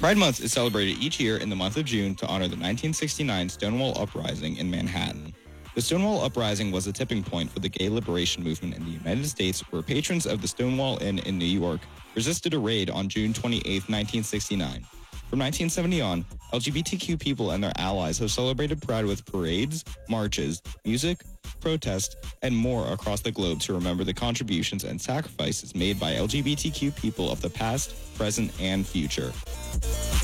Pride Month is celebrated each year in the month of June to honor the 1969 Stonewall Uprising in Manhattan. The Stonewall Uprising was a tipping point for the gay liberation movement in the United States, where patrons of the Stonewall Inn in New York resisted a raid on June 28, 1969. From 1970 on, LGBTQ people and their allies have celebrated Pride with parades, marches, music, protests, and more across the globe to remember the contributions and sacrifices made by LGBTQ people of the past, present, and future.